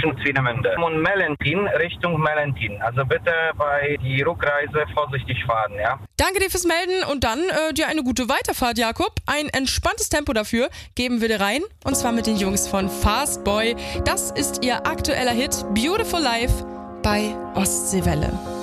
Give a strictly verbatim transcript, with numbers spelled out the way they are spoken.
Richtung Swinemünde. Und Mellentin Richtung Mellentin. Also bitte bei die Rückreise vorsichtig fahren, ja? Danke dir fürs Melden und dann äh, dir eine gute Weiterfahrt, Jakob. Ein entspanntes Tempo dafür geben wir dir rein. Und zwar mit den Jungs von Fast Boy. Das ist ihr aktueller Hit Beautiful Life bei Ostseewelle.